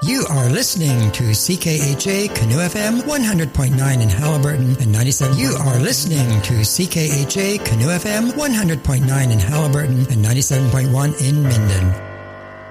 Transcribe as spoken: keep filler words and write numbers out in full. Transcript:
You are listening to C K H A Canoe F M one hundred point nine in Halliburton and ninety-seven. You are listening to C K H A Canoe F M one hundred point nine in Halliburton and ninety-seven point one in Minden.